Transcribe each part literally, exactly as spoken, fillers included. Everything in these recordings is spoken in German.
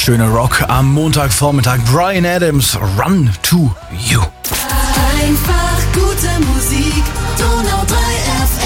Schöner Rock am Montagvormittag. Bryan Adams, Run to You. Einfach gute Musik, Donau drei F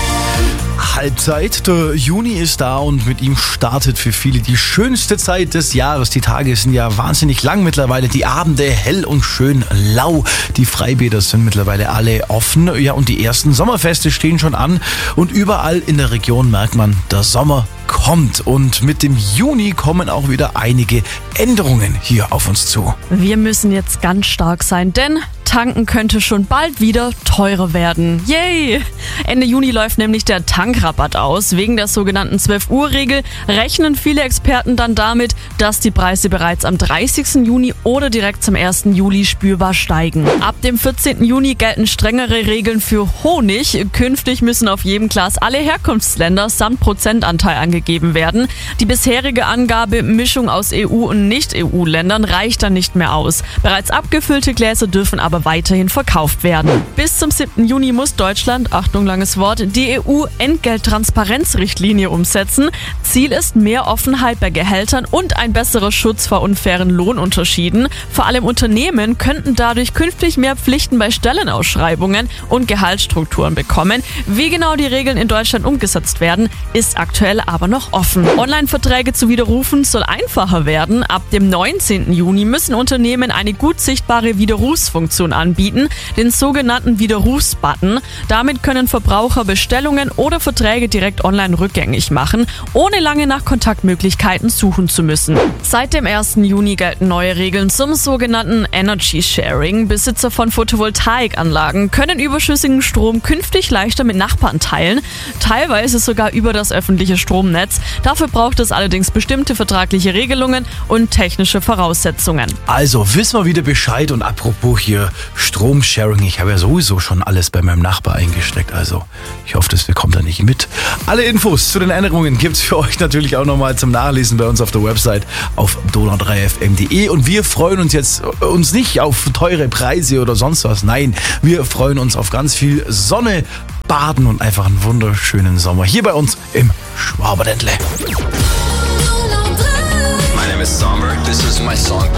M. Halbzeit, der Juni ist da und mit ihm startet für viele die schönste Zeit des Jahres. Die Tage sind ja wahnsinnig lang mittlerweile, die Abende hell und schön lau. Die Freibäder sind mittlerweile alle offen, ja, und die ersten Sommerfeste stehen schon an und überall in der Region merkt man, der Sommer kommt und mit dem Juni kommen auch wieder einige Änderungen hier auf uns zu. Wir müssen jetzt ganz stark sein, denn tanken könnte schon bald wieder teurer werden. Yay! Ende Juni läuft nämlich der Tankrabatt aus. Wegen der sogenannten zwölf-Uhr-Regel rechnen viele Experten dann damit, dass die Preise bereits am dreißigsten Juni oder direkt zum ersten Juli spürbar steigen. Ab dem vierzehnten Juni gelten strengere Regeln für Honig. Künftig müssen auf jedem Glas alle Herkunftsländer samt Prozentanteil angegeben werden. Die bisherige Angabe Mischung aus E U- und Nicht-E U-Ländern reicht dann nicht mehr aus. Bereits abgefüllte Gläser dürfen aber weiterhin verkauft werden. Bis zum siebten Juni muss Deutschland, Achtung langes Wort, die E U-Entgelttransparenzrichtlinie umsetzen. Ziel ist mehr Offenheit bei Gehältern und ein besserer Schutz vor unfairen Lohnunterschieden. Vor allem Unternehmen könnten dadurch künftig mehr Pflichten bei Stellenausschreibungen und Gehaltsstrukturen bekommen. Wie genau die Regeln in Deutschland umgesetzt werden, ist aktuell aber noch offen. Online-Verträge zu widerrufen soll einfacher werden. Ab dem neunzehnten Juni müssen Unternehmen eine gut sichtbare Widerrufsfunktion anbieten, den sogenannten Widerrufsbutton. Damit können Verbraucher Bestellungen oder Verträge direkt online rückgängig machen, ohne lange nach Kontaktmöglichkeiten suchen zu müssen. Seit dem ersten Juni gelten neue Regeln zum sogenannten Energy Sharing. Besitzer von Photovoltaikanlagen können überschüssigen Strom künftig leichter mit Nachbarn teilen, teilweise sogar über das öffentliche Stromnetz. Dafür braucht es allerdings bestimmte vertragliche Regelungen und technische Voraussetzungen. Also wissen wir wieder Bescheid und apropos hier Stromsharing, ich habe ja sowieso schon alles bei meinem Nachbar eingesteckt, also ich hoffe, das bekommt er nicht mit. Alle Infos zu den Änderungen gibt's für euch natürlich auch nochmal zum Nachlesen bei uns auf der Website auf donau drei f m punkt de und wir freuen uns jetzt uns nicht auf teure Preise oder sonst was, nein, wir freuen uns auf ganz viel Sonne, Baden und einfach einen wunderschönen Sommer hier bei uns im Schwaberländle. Donau drei. My name is Somber. This is my song.